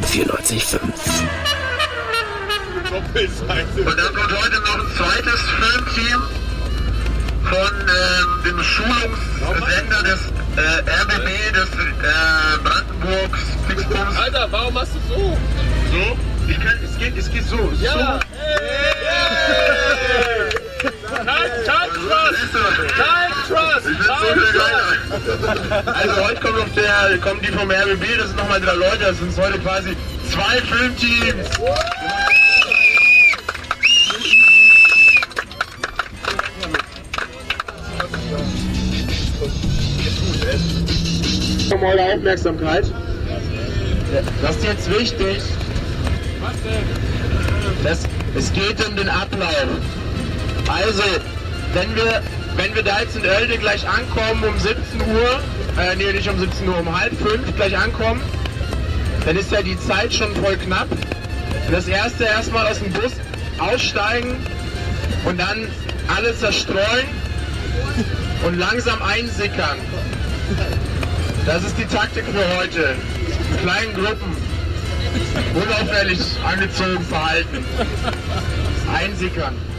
94,5. Und dann kommt heute noch ein zweites Filmteam von dem Schulungssender des RBB, des Brandenburgs Fixbums. Alter, warum machst du so? So? Es geht so. Ja! Kein Trust! Ich bin so viel geiler. Also heute kommen die vom RBB, das sind nochmal 3 Leute, das sind heute quasi 2 Filmteams. Um eure Aufmerksamkeit. Das ist jetzt wichtig. Was denn? Es geht um den Ablauf. Also, wenn wir da jetzt in Oelde gleich ankommen um 17 Uhr, nee, nicht um 17 Uhr, um 4:30 gleich ankommen, dann ist ja die Zeit schon voll knapp. Und das erste erstmal aus dem Bus aussteigen und dann alles zerstreuen und langsam einsickern. Das ist die Taktik für heute. In kleinen Gruppen. Unauffällig angezogen verhalten. Einsickern.